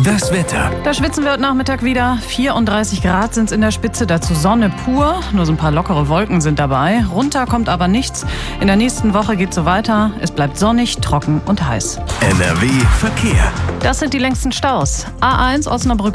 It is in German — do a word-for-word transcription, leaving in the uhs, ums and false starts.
Das Wetter. Da schwitzen wir heute Nachmittag wieder. vierunddreißig Grad sind es in der Spitze, dazu Sonne pur. Nur so ein paar lockere Wolken sind dabei. Runter kommt aber nichts. In der nächsten Woche geht es so weiter. Es bleibt sonnig, trocken und heiß. N R W Verkehr. Das sind die längsten Staus. A eins Osnabrück